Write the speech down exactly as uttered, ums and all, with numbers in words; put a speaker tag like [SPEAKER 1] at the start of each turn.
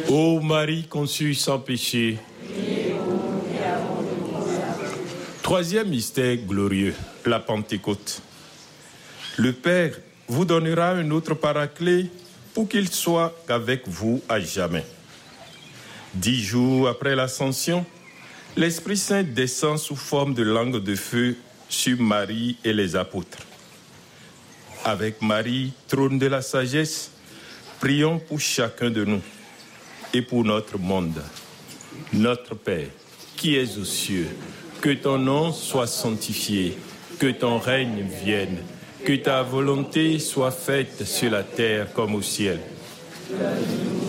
[SPEAKER 1] Ô Marie conçue sans péché. Troisième mystère glorieux, la Pentecôte. Le Père vous donnera un autre paraclet pour qu'il soit avec vous à jamais. Dix jours après l'Ascension, l'Esprit Saint descend sous forme de langue de feu sur Marie et les apôtres. Avec Marie, trône de la sagesse, prions pour chacun de nous et pour notre monde. Notre Père, qui es aux cieux, que ton nom soit sanctifié, que ton règne vienne, que ta volonté soit faite sur la terre comme au ciel.